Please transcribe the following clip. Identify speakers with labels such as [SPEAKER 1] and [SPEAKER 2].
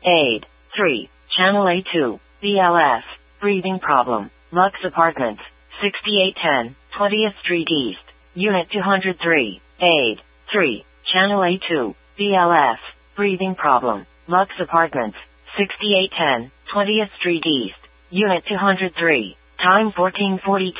[SPEAKER 1] Aid. 3. Channel A2. BLS. Breathing problem. Lux Apartments. 6810, 20th Street East. Unit 203. Aid. 3. Channel A2. BLS. Breathing problem. Lux Apartments. 6810, 20th Street East. Unit 203. Time 14:42.